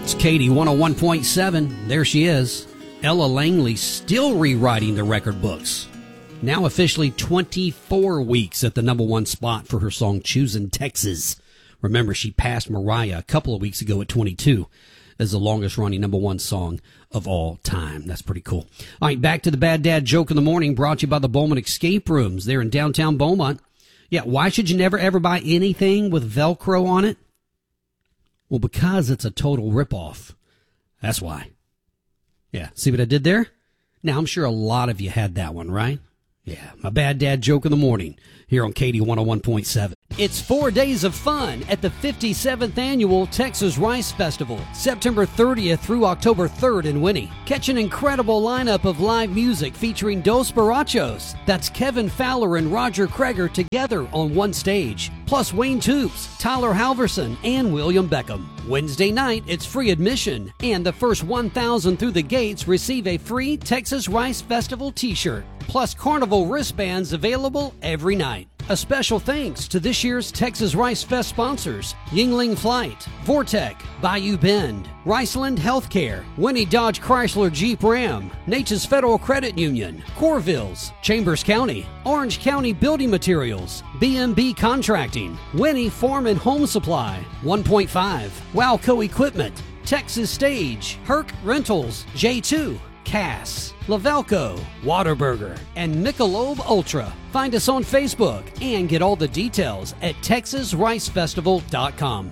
It's Katie 101.7. There she is. Ella Langley still rewriting the record books. Now officially 24 weeks at the number one spot for her song Choosing Texas. Remember, she passed Mariah a couple of weeks ago at 22 as the longest running number one song of all time. That's pretty cool. All right, back to the Bad Dad Joke of the Morning, brought to you by the Bowman Escape Rooms. They're in downtown Beaumont. Yeah, why should you never ever buy anything with Velcro on it? Well, because it's a total ripoff. That's why. Yeah, see what I did there? Now, I'm sure a lot of you had that one, right? Yeah, my Bad Dad Joke of the Morning here on Katie 101.7. It's 4 days of fun at the 57th Annual Texas Rice Festival, September 30th through October 3rd in Winnie. Catch an incredible lineup of live music featuring Dos Barachos. That's Kevin Fowler and Roger Kreger together on one stage. Plus Wayne Toops, Tyler Halverson, and William Beckham. Wednesday night, it's free admission, and the first 1,000 through the gates receive a free Texas Rice Festival t-shirt. Plus carnival wristbands available every night. A special thanks to this year's Texas Rice Fest sponsors: Yingling Flight, Vortec, Bayou Bend, Riceland Healthcare, Winnie Dodge Chrysler Jeep Ram, Nature's Federal Credit Union, Corvilles, Chambers County, Orange County Building Materials, BMB Contracting, Winnie Farm and Home Supply, 1.5, Wowco Equipment, Texas Stage, Herc Rentals, J2, Cass, Lavelco, Whataburger, and Michelob Ultra. Find us on Facebook and get all the details at TexasRiceFestival.com.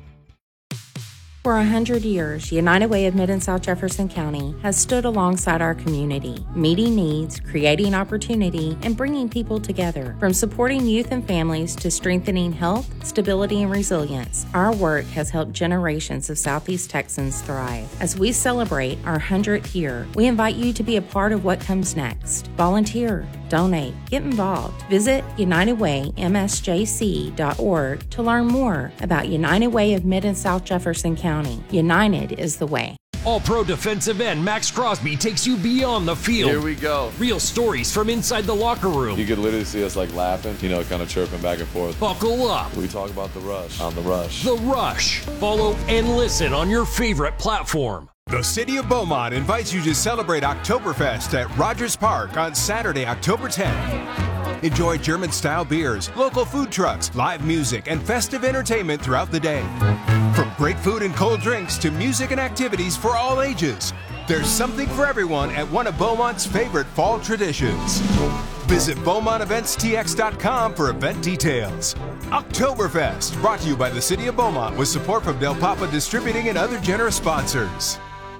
For 100 years, United Way of Mid and South Jefferson County has stood alongside our community, meeting needs, creating opportunity, and bringing people together. From supporting youth and families to strengthening health, stability, and resilience, our work has helped generations of Southeast Texans thrive. As we celebrate our 100th year, we invite you to be a part of what comes next. Volunteer, donate, get involved. Visit UnitedWayMSJC.org to learn more about United Way of Mid and South Jefferson County. United is the way. All-Pro defensive end Max Crosby takes you beyond the field. Here we go. Real stories from inside the locker room. You could literally see us like laughing, kind of chirping back and forth. Buckle up. We talk about The Rush on The Rush. The Rush. Follow and listen on your favorite platform. The City of Beaumont invites you to celebrate Oktoberfest at Rogers Park on Saturday, October 10th. Enjoy German-style beers, local food trucks, live music, and festive entertainment throughout the day. From great food and cold drinks to music and activities for all ages, there's something for everyone at one of Beaumont's favorite fall traditions. Visit BeaumontEventsTX.com for event details. Oktoberfest, brought to you by the City of Beaumont with support from Del Papa Distributing and other generous sponsors.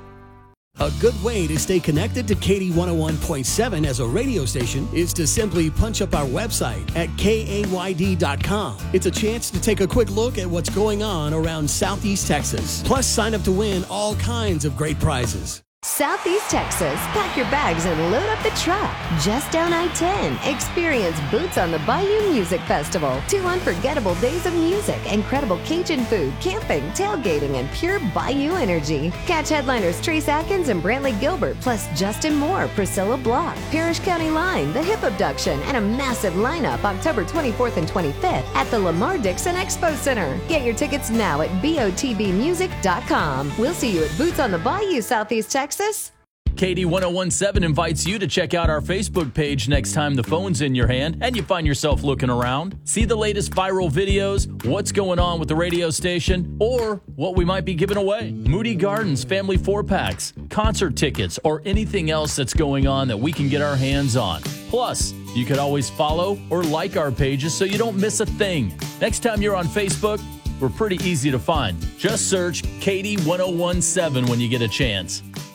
A good way to stay connected to Katie 101.7 as a radio station is to simply punch up our website at KAYD.com. It's a chance to take a quick look at what's going on around Southeast Texas. Plus, sign up to win all kinds of great prizes. Southeast Texas, pack your bags and load up the truck. Just down I-10, experience Boots on the Bayou Music Festival. 2 unforgettable days of music, incredible Cajun food, camping, tailgating, and pure Bayou energy. Catch headliners Trace Atkins and Brantley Gilbert, plus Justin Moore, Priscilla Block, Parrish County Line, The Hip Abduction, and a massive lineup October 24th and 25th at the Lamar Dixon Expo Center. Get your tickets now at BOTBmusic.com. We'll see you at Boots on the Bayou, Southeast Texas. Katie 101.7 invites you to check out our Facebook page next time the phone's in your hand and you find yourself looking around. See the latest viral videos, what's going on with the radio station, or what we might be giving away. Moody Gardens family 4-packs, concert tickets, or anything else that's going on that we can get our hands on. Plus, you could always follow or like our pages so you don't miss a thing. Next time you're on Facebook, we're pretty easy to find. Just search Katie 101.7 when you get a chance.